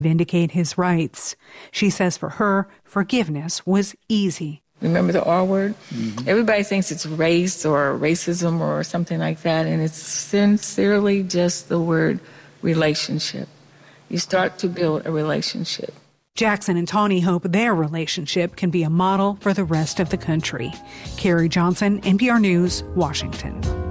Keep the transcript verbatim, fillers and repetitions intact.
vindicate his rights. She says for her, forgiveness was easy. Remember the R word? Mm-hmm. Everybody thinks it's race or racism or something like that, and it's sincerely just the word relationship. You start to build a relationship. Jackson and Tawny hope their relationship can be a model for the rest of the country. Carrie Johnson, N P R News, Washington.